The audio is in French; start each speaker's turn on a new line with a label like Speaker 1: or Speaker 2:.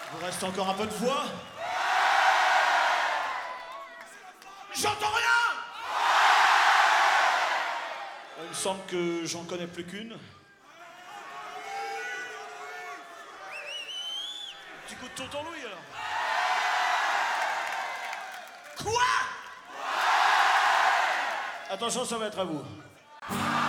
Speaker 1: Il vous reste encore un peu de voix? J'entends rien! Il me semble que j'en connais plus qu'une. Petit coup de tonton Louis alors. Quoi? Attention, ça va être à vous.